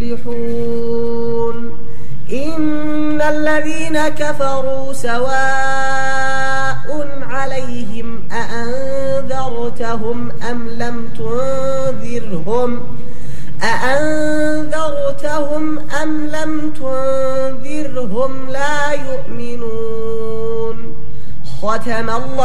يفلحون إن الذين كفروا سواء عليهم أأنذرتهم أم لم تنذرهم لا يؤمنون ختم الله